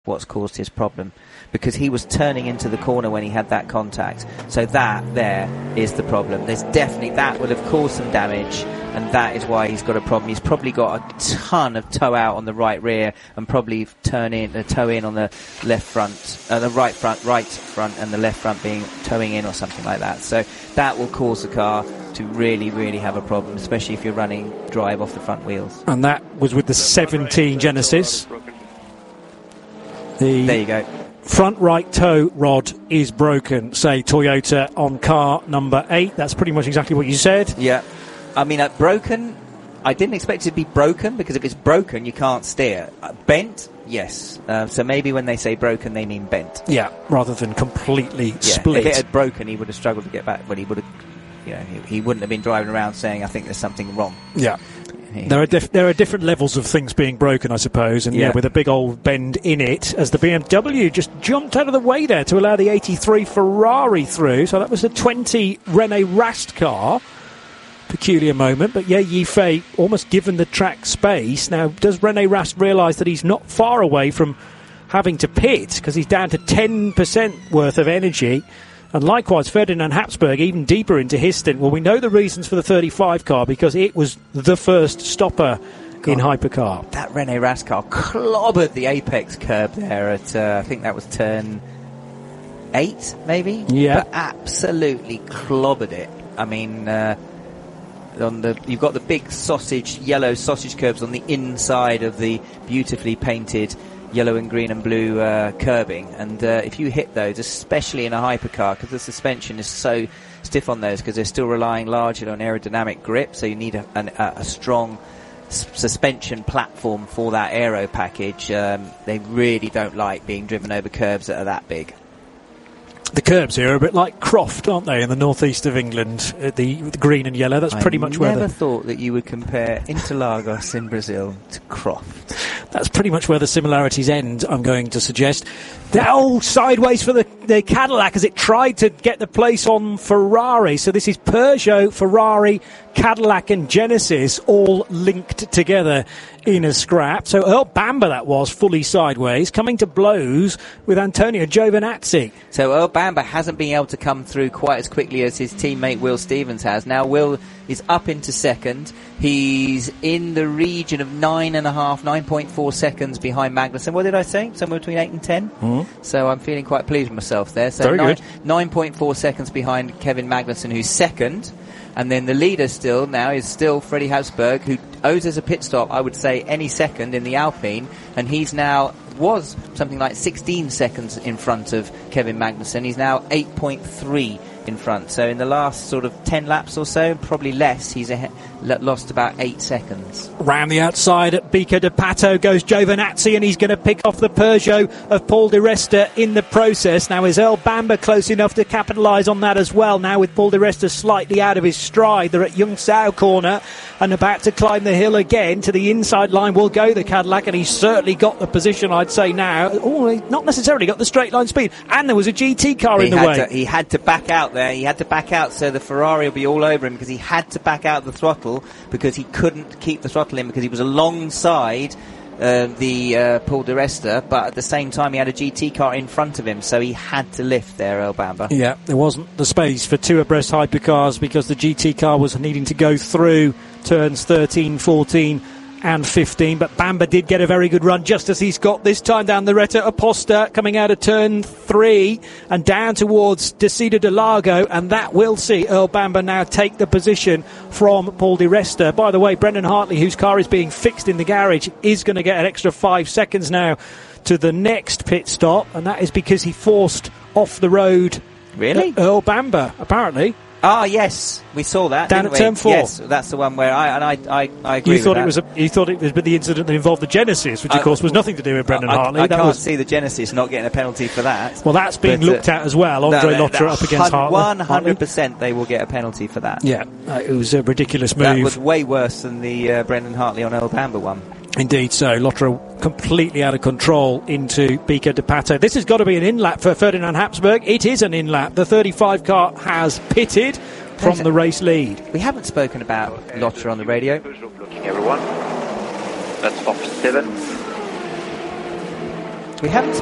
what's caused his problem, because he was turning into the corner when he had that contact. So that there is the problem. There's definitely, that will have caused some damage, and that is why he's got a problem. He's probably got a ton of toe out on the right rear, and probably toe in on the left front, the right front, and the left front being towing in or something like that. So that will cause the car to really, really have a problem, especially if you're running drive off the front wheels. And that was with the 17 Genesis. There you go. Front right toe rod is broken, say Toyota on car number 8. That's pretty much exactly what you said. Yeah. I mean, broken, I didn't expect it to be broken, because if it's broken, you can't steer. Bent, yes. So maybe when they say broken, they mean bent. Yeah, rather than completely split. If it had broken, he would have struggled to get back. Well, he would have, he wouldn't have been driving around saying, I think there's something wrong. Yeah. There are different levels of things being broken, I suppose, and with a big old bend in it, as the BMW just jumped out of the way there to allow the 83 Ferrari through. So that was the 20 Rene Rast car. Peculiar moment, but Yifei almost given the track space. Now, does Rene Rast realise that he's not far away from having to pit, because he's down to 10% worth of energy? And likewise, Ferdinand Habsburg, even deeper into his stint. Well, we know the reasons for the 35 car, because it was the first stopper in hypercar. That Rene Rast car clobbered the apex curb there at, I think that was turn 8, maybe? Yeah. But absolutely clobbered it. I mean, you've got the big yellow sausage curbs on the inside of the beautifully painted yellow and green and blue curbing, and if you hit those, especially in a hypercar, because the suspension is so stiff on those, because they're still relying largely on aerodynamic grip, so you need a strong suspension platform for that aero package. They really don't like being driven over curbs that are that big. The curbs here are a bit like Croft, aren't they, in the northeast of England, the green and yellow. That's pretty much where... I never thought that you would compare Interlagos in Brazil to Croft. That's pretty much where the similarities end, I'm going to suggest. Sideways for the Cadillac as it tried to get the place on Ferrari. So this is Peugeot, Ferrari, Cadillac and Genesis all linked together in a scrap. So Earl Bamber, that was, fully sideways, coming to blows with Antonio Giovinazzi. So Earl Bamber hasn't been able to come through quite as quickly as his teammate Will Stevens has. Now Will is up into second. He's in the region of 9.4 seconds behind Magnussen. What did I say? Somewhere between 8 and 10? Mm-hmm. So I'm feeling quite pleased with myself there. So very good. 9.4 seconds behind Kevin Magnussen, who's second. And then the leader is still Freddie Habsburg, who owes us a pit stop, I would say, any second in the Alpine. And he's now, was something like 16 seconds in front of Kevin Magnussen. He's now 8.3 in front. So in the last sort of 10 laps or so, probably less, he's lost about 8 seconds. Round the outside at Bica de Pato goes Giovinazzi, and he's going to pick off the Peugeot of Paul di Resta in the process. Now is Earl Bamber close enough to capitalise on that as well? Now with Paul di Resta slightly out of his stride, they're at Yung Sao corner and about to climb the hill again. To the inside line will go the Cadillac, and he's certainly got the position, I'd say now. Oh, he's not necessarily got the straight line speed, and there was a GT car in the way. He had to back out there. He had to back out so the Ferrari will be all over him, because he had to back out the throttle, because he couldn't keep the throttle in, because he was alongside the Paul di Resta, but at the same time he had a GT car in front of him, so he had to lift there, Earl Bamber. Yeah, there wasn't the space for two abreast hypercars, because the GT car was needing to go through turns 13, 14 and 15, but Bamber did get a very good run, just as he's got this time down the Retta Oposta, coming out of turn 3 and down towards Desida de Largo, and that will see Earl Bamber now take the position from Paul di Resta. By the way, Brendan Hartley, whose car is being fixed in the garage, is going to get an extra 5 seconds now to the next pit stop, and that is because he forced off the road Earl Bamber, apparently. Ah, yes, we saw that. Down at turn 4. Yes, that's the one where I agree. You thought it was the incident that involved the Genesis, which of course was nothing to do with Brendan Hartley. I can't see the Genesis not getting a penalty for that. Well, that's being looked at as well. Andre Lotterer up against Hartley. 100% they will get a penalty for that. Yeah, it was a ridiculous move. That was way worse than the Brendan Hartley on Earl Bamber one. Indeed so. Lotterer completely out of control into Bica de Pato. This has got to be an in-lap for Ferdinand Habsburg. It is an in-lap. The 35 car has pitted from the race lead. We haven't spoken about Lotterer on the radio. Looking, everyone. That's off 7. We haven't